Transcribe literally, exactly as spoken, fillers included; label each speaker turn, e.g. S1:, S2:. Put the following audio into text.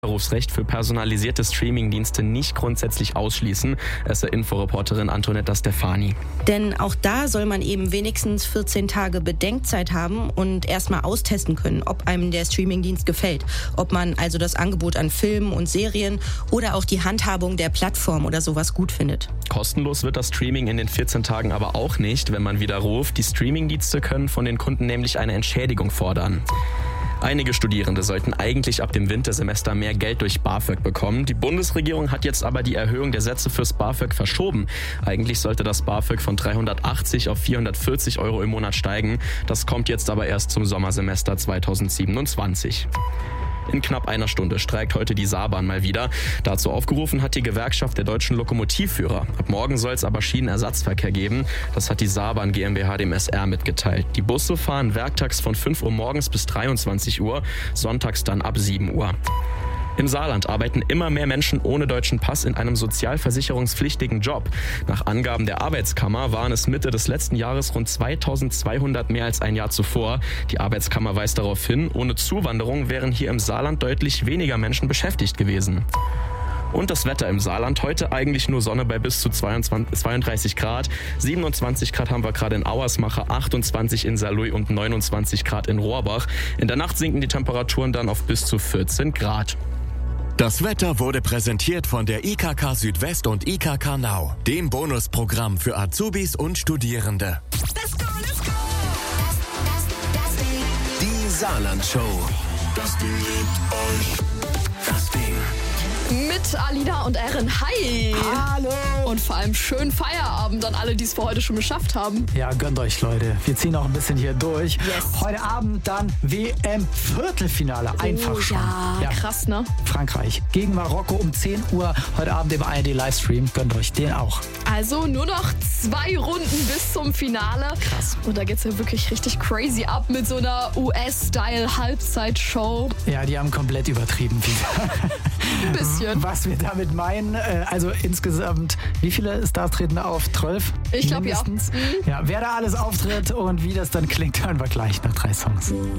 S1: Berufsrecht für personalisierte Streamingdienste nicht grundsätzlich ausschließen, S R-Inforeporterin Antonetta Stefani.
S2: Denn auch da soll man eben wenigstens vierzehn Tage Bedenkzeit haben und erstmal austesten können, ob einem der Streamingdienst gefällt. Ob man also das Angebot an Filmen und Serien oder auch die Handhabung der Plattform oder sowas gut findet.
S1: Kostenlos wird das Streaming in den vierzehn Tagen aber auch nicht, wenn man widerruft. Die Streamingdienste können von den Kunden nämlich eine Entschädigung fordern. Einige Studierende sollten eigentlich ab dem Wintersemester mehr Geld durch BAföG bekommen. Die Bundesregierung hat jetzt aber die Erhöhung der Sätze fürs BAföG verschoben. Eigentlich sollte das BAföG von dreihundertachtzig auf vierhundertvierzig Euro im Monat steigen. Das kommt jetzt aber erst zum Sommersemester zweitausendsiebenundzwanzig. In knapp einer Stunde streikt heute die Saarbahn mal wieder. Dazu aufgerufen hat die Gewerkschaft der deutschen Lokomotivführer. Ab morgen soll es aber Schienenersatzverkehr geben. Das hat die Saarbahn GmbH dem S R mitgeteilt. Die Busse fahren werktags von fünf Uhr morgens bis dreiundzwanzig Uhr, sonntags dann ab sieben Uhr. Im Saarland arbeiten immer mehr Menschen ohne deutschen Pass in einem sozialversicherungspflichtigen Job. Nach Angaben der Arbeitskammer waren es Mitte des letzten Jahres rund zweitausendzweihundert mehr als ein Jahr zuvor. Die Arbeitskammer weist darauf hin, ohne Zuwanderung wären hier im Saarland deutlich weniger Menschen beschäftigt gewesen. Und das Wetter im Saarland, heute eigentlich nur Sonne bei bis zu zweiundzwanzig, zweiunddreißig Grad. siebenundzwanzig Grad haben wir gerade in Auersmacher, achtundzwanzig in Saarlouis und neunundzwanzig Grad in Rohrbach. In der Nacht sinken die Temperaturen dann auf bis zu vierzehn Grad.
S3: Das Wetter wurde präsentiert von der I K K Südwest und I K K Now, dem Bonusprogramm für Azubis und Studierende.
S4: Let's go, let's go. Das, das, das Ding.
S3: Die Saarland-Show.
S4: Das Ding liebt euch. Das Ding.
S5: Mit Alina und Erin. Hi!
S6: Hallo!
S5: Und vor allem schönen Feierabend an alle, die es für heute schon geschafft haben.
S6: Ja, gönnt euch, Leute. Wir ziehen noch ein bisschen hier durch.
S5: Yes.
S6: Heute Abend dann W M-Viertelfinale. Einfach
S5: oh,
S6: schon.
S5: Ja, ja, krass, ne?
S6: Frankreich gegen Marokko um zehn Uhr. Heute Abend im A R D-Livestream. Gönnt euch den auch.
S5: Also nur noch zwei Runden bis zum Finale.
S6: Krass.
S5: Und da geht's ja wirklich richtig crazy ab mit so einer U S-Style-Halbzeitshow.
S6: Ja, die haben komplett übertrieben wieder.
S5: Ein bisschen.
S6: Was wir damit meinen, also insgesamt, wie viele Stars treten da auf? zwölf?
S5: Ich glaube ja.
S6: Mhm. Ja, wer da alles auftritt und wie das dann klingt, hören wir gleich nach drei Songs.